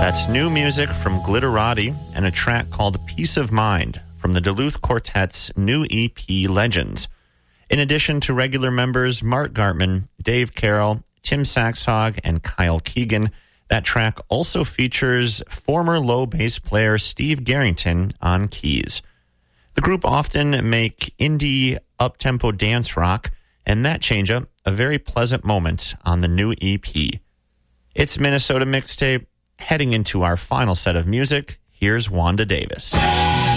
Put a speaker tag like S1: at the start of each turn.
S1: That's new music from Glitterati and a track called Peace of Mind from the Duluth Quartet's new EP, Legends. In addition to regular members Mark Gartman, Dave Carroll, Tim Saxhog, and Kyle Keegan, that track also features former low bass player Steve Garrington on keys. The group often make indie up-tempo dance rock, and that change-up a very pleasant moment on the new EP. It's Minnesota Mixtape. Heading into our final set of music, here's Wanda Davis.